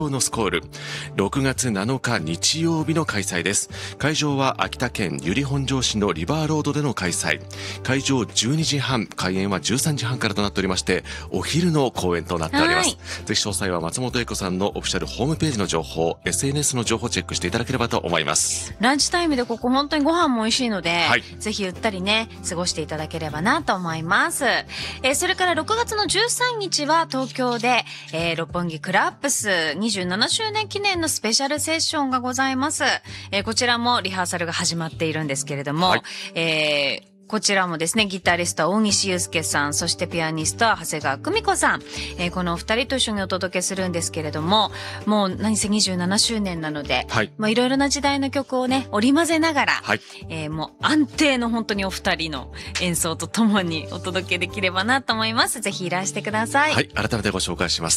のスコール6月7日日曜日の開催です。会場は秋田県由利本荘市のリバーロードでの開催。会場12時半、開演は13時半からとなっておりまして、お昼の公演となっております。ぜひ詳細は松本英子さんのオフィシャルホームページの情報、 SNS の情報をチェックしていただければと思います。 ランチタイムでここ本当にご飯も美味しいので、ぜひゆったりね過ごしていただければなと思います。それから6月の13日は東京で、六本木クラップス27周年記念のスペシャルセッションがございます。こちらもリハーサルが始まっているんですけれども、こちらもですね、ギタリスト大西祐介さん、そしてピアニスト長谷川久美子さん、このお二人と一緒にお届けするんですけれども、もう何せ27周年なので、いろいろな時代の曲をね織り交ぜながら、もう安定の本当にお二人の演奏とともにお届けできればなと思います。ぜひいらしてください。 はい、改めてご紹介します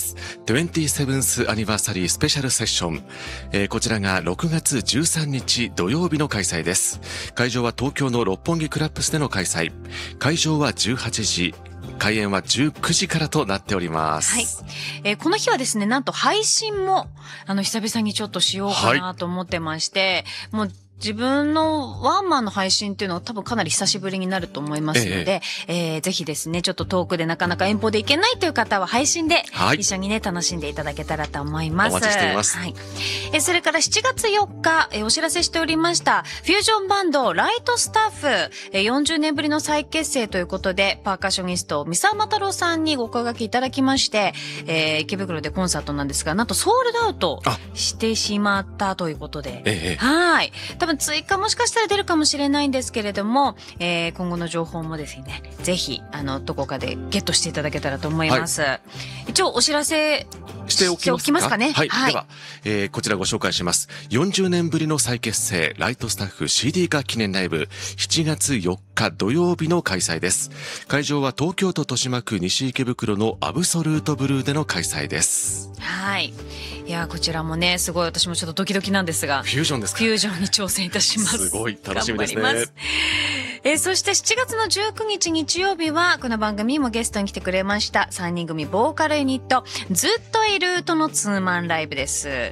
。27th アニバーサリースペシャルセッション、こちらが6月13日土曜日の開催です。会場は東京の六本木クラップスでの開催。会場は18時、開演は19時からとなっております。 この日はですね、なんと配信も久々にちょっとしようかなと思ってまして、もう自分のワンマンの配信っていうのは多分かなり久しぶりになると思いますので、ぜひですね、ちょっと遠くでなかなか遠方で行けないという方は配信で一緒にね、楽しんでいただけたらと思います。 お待ちしています。 それから7月4日、お知らせしておりましたフュージョンバンドライトスタッフ、40年ぶりの再結成ということで、パーカッショニスト三沢又郎さんにご声掛けいただきまして、池袋でコンサートなんですが、なんとソールドアウトしてしまったということで、多分追加もしかしたら出るかもしれないんですけれども、今後の情報もですね、ぜひどこかでゲットしていただけたらと思います。一応お知らせしておきますかね。 では、こちらご紹介します。40年ぶりの再結成ライトスタッフ CD 化記念ライブ、7月4日土曜日の開催です。会場は東京都豊島区西池袋のアブソルートブルーでの開催です。 いや、こちらもね、すごい私もちょっとドキドキなんですが、 フュージョンですか？ フュージョンに挑戦いたします。 すごい楽しみですね。 頑張ります。そして7月の19日日曜日は、この番組にもゲストに来てくれました3人組ボーカルユニットずっといるとのツーマンライブです。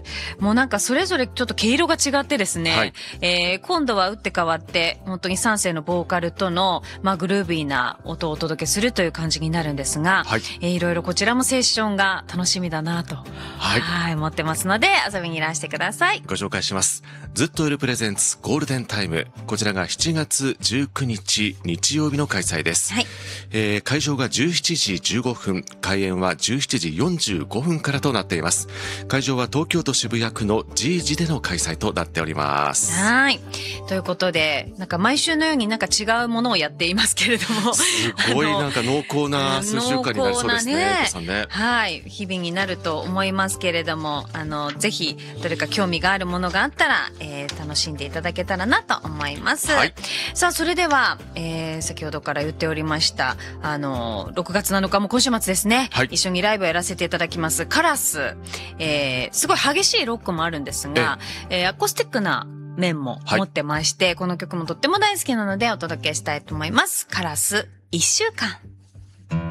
もうなんかそれぞれちょっと毛色が違ってですね、今度は打って変わって本当に3世のボーカルとの、グルービーな音をお届けするという感じになるんですが、いろいろこちらもセッションが楽しみだなと、思ってますので、遊びにいらしてください。 ご紹介します。ずっといるプレゼンツゴールデンタイム、こちらが7月19日日曜日の開催です。会場が17時15分、開演は17時45分からとなっています。会場は東京都渋谷区の G 時での開催となっております。 ということで、なんか毎週のようになんか違うものをやっていますけれども、 すごいなんか濃厚な数週間になりそうですね。 日々になると思いますけれども、ぜひどれか興味があるものがあったら、楽しんでいただけたらなと思います。さあ、それでは、先ほどから言っておりました6月7日も今週末ですね、一緒にライブをやらせていただきますカラス、すごい激しいロックもあるんですが、アコースティックな面も持ってまして、この曲もとっても大好きなのでお届けしたいと思います。カラス1週間。